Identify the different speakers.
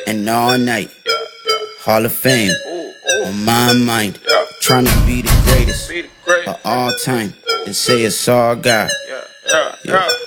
Speaker 1: and all night. Hall of Fame on my mind. Trying to be the greatest of all time. And say it's all God. Yeah.